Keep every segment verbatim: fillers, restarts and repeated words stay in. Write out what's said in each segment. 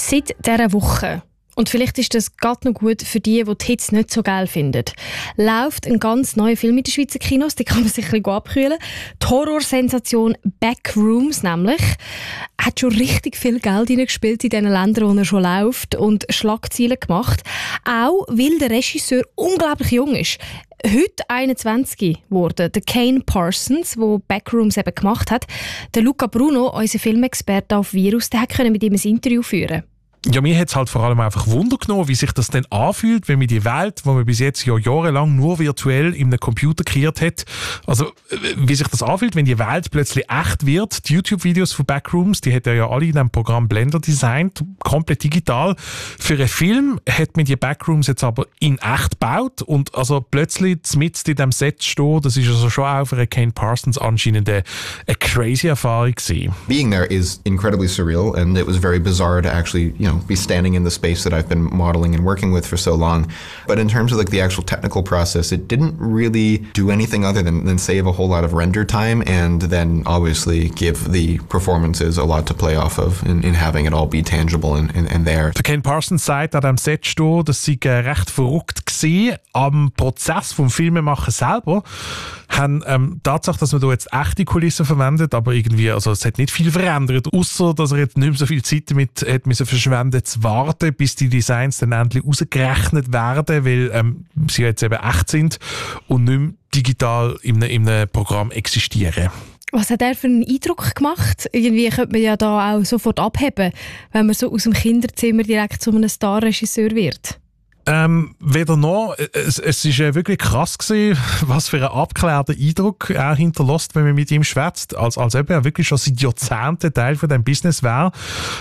Seit dieser Woche, und vielleicht ist das gerade noch gut für die, die die Hits nicht so geil finden, läuft ein ganz neuer Film in den Schweizer Kinos, die kann man sich ein bisschen abkühlen. Die Horrorsensation Backrooms nämlich hat schon richtig viel Geld hineingespielt in den Ländern, wo er schon läuft und Schlagzeilen gemacht. Auch weil der Regisseur unglaublich jung ist. Heute einundzwanzig geworden. Der Kane Parsons, der Backrooms eben gemacht hat. Der Luca Bruno, unser Filmexperte auf Virus, der konnte mit ihm ein Interview führen. Ja, mir hat es halt vor allem einfach Wunder genommen, wie sich das denn anfühlt, wenn man die Welt, die man bis jetzt ja jahrelang nur virtuell in einem Computer kreiert hat, also wie sich das anfühlt, wenn die Welt plötzlich echt wird. Die YouTube-Videos von Backrooms, die hat er ja alle in dem Programm Blender designt, komplett digital. Für einen Film hat man die Backrooms jetzt aber in echt gebaut und also plötzlich mitten in diesem Set stehen, das ist also schon auch für einen Kane Parsons anscheinend eine, eine crazy Erfahrung gewesen. Being there is incredibly surreal and it was very bizarre to actually, you know, be standing in the space that I've been modeling and working with for so long. But in terms of like the actual technical process, it didn't really do anything other than, than save a whole lot of render time and then obviously give the performances a lot to play off of in, in having it all be tangible and, and, and there. Der Ken Parsons sagt an diesem Set stehen, dass sie recht verrückt gewesen am Prozess vom Filmemachen selber. Haben ähm, Tatsache, dass man da jetzt echte Kulissen verwendet, aber irgendwie, also es hat nicht viel verändert, außer dass er jetzt nicht mehr so viel Zeit damit hat müssen verschwenden zu warten, bis die Designs dann endlich rausgerechnet werden, weil ähm, sie jetzt eben echt sind und nicht mehr digital in einem, in einem Programm existieren. Was hat er für einen Eindruck gemacht? Irgendwie könnte man ja da auch sofort abheben, wenn man so aus dem Kinderzimmer direkt zu einem Starregisseur wird. Ähm, weder noch. Es, es ist äh, wirklich krass gewesen, was für einen abgeklärten Eindruck er hinterlässt, wenn man mit ihm schwätzt, als, als eben er wirklich schon seit Jahrzehnten Teil von diesem Business wäre.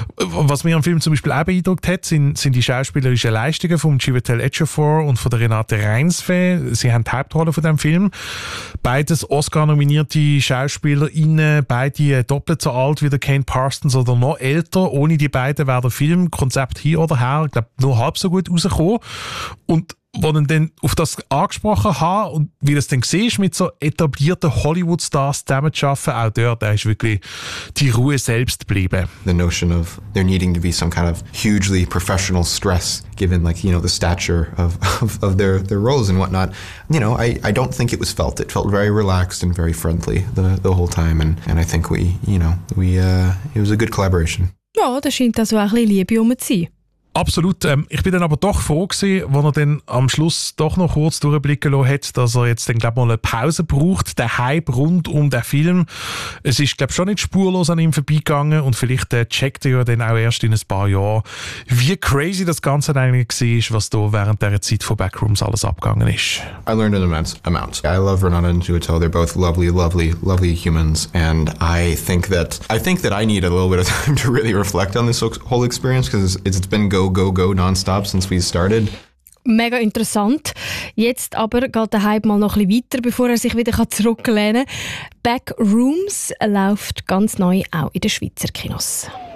Was mir am Film zum Beispiel auch beeindruckt hat, sind, sind die schauspielerischen Leistungen von Chiwetel Ejiofor und von der Renate Reinsve. Sie haben die Hauptrolle von diesem Film. Beides Oscar-nominierte SchauspielerInnen, beide doppelt so alt wie der Kane Parsons oder noch älter. Ohne die beiden wäre der Filmkonzept hier oder her, ich glaube, nur halb so gut rausgekommen. Und als ich dann auf das angesprochen habe und wie das dann siehst, mit so etablierten Hollywood-Stars zusammenzuarbeiten, auch dort, da ist wirklich die Ruhe selbst geblieben. The notion of there needing to be some kind of hugely professional stress given like, you know, the stature of, of, of their, their roles and whatnot. You know, I, I don't think it was felt. It felt very relaxed and very friendly the, the whole time and, and I think we, you know, we, uh, it was a good collaboration. Ja, da scheint also auch ein bisschen Liebe um zu sein. Absolut. Ähm, ich bin dann aber doch froh gewesen, als er dann am Schluss doch noch kurz durchblicken lassen hat, dass er jetzt dann, glaub mal eine Pause braucht. Der Hype rund um den Film. Es ist, glaube schon nicht spurlos an ihm vorbeigegangen und vielleicht äh, checkt er ja dann auch erst in ein paar Jahren, wie crazy das Ganze eigentlich war, was da während dieser Zeit von Backrooms alles abgegangen ist. I learned an immense amount. I love Renata and Chiwetel. They're both lovely, lovely, lovely humans, and I think that I think that I need a little bit of time to really reflect on this whole experience because it's, it's been go, go, go non-stop since we started. Mega interessant. Jetzt aber geht der Hype mal noch ein bisschen weiter, bevor er sich wieder zurücklehnen kann. Backrooms läuft ganz neu auch in den Schweizer Kinos.